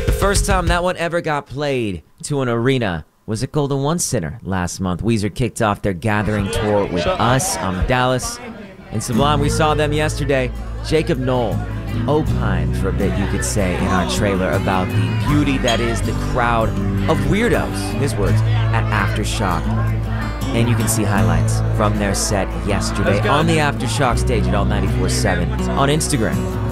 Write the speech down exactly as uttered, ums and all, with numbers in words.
The first time that one ever got played to an arena was at Golden One Center last month. Weezer kicked off their Gathering tour with us. I'm Dallas. In Sublime, we saw them yesterday. Jacob Knoll opined for a bit, you could say, in our trailer about the beauty that is the crowd of weirdos, his words, at Aftershock. And you can see highlights from their set yesterday on the Aftershock stage at Alt ninety-four point seven on Instagram.